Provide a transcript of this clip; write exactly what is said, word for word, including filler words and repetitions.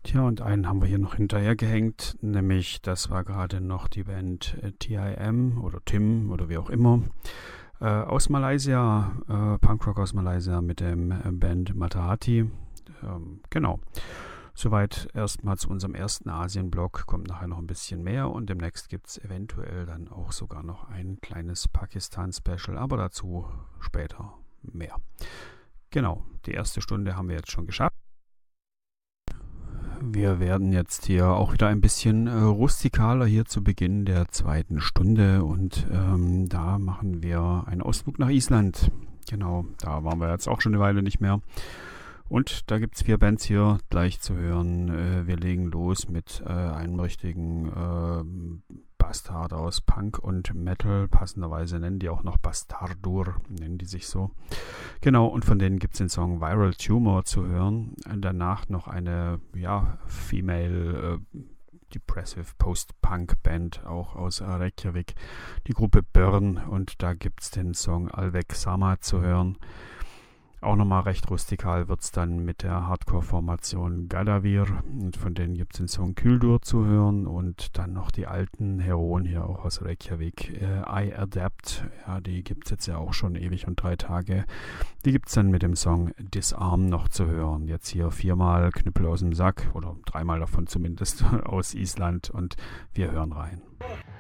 Tja, und einen haben wir hier noch hinterher gehängt, nämlich das war gerade noch die Band äh, T I M oder Tim oder wie auch immer äh, aus Malaysia, äh, Punkrock aus Malaysia mit dem äh, Band Matahati. Ähm, genau. Soweit erstmal zu unserem ersten Asien-Blog, kommt nachher noch ein bisschen mehr und demnächst gibt es eventuell dann auch sogar noch ein kleines Pakistan-Special, aber dazu später mehr. Genau, die erste Stunde haben wir jetzt schon geschafft. Wir werden jetzt hier auch wieder ein bisschen äh, rustikaler hier zu Beginn der zweiten Stunde und ähm, da machen wir einen Ausflug nach Island. Genau, da waren wir jetzt auch schon eine Weile nicht mehr. Und da gibt es vier Bands hier gleich zu hören. Äh, wir legen los mit äh, einem richtigen äh, Bastard aus Punk und Metal. Passenderweise nennen die auch noch Bastardur, nennen die sich so. Genau, und von denen gibt es den Song Viral Tumor zu hören. Danach noch eine, ja, Female äh, Depressive Post-Punk-Band, auch aus Reykjavik, die Gruppe Burn. Und da gibt es den Song Alveg Sama zu hören. Auch nochmal recht rustikal wird es dann mit der Hardcore-Formation Gadavir. Und von denen gibt es den Song Küldur zu hören. Und dann noch die alten Heroen hier auch aus Reykjavik. Äh, I Adapt, ja, die gibt es jetzt ja auch schon ewig und drei Tage. Die gibt es dann mit dem Song Disarm noch zu hören. Jetzt hier viermal Knüppel aus dem Sack, oder dreimal davon zumindest, aus Island. Und wir hören rein.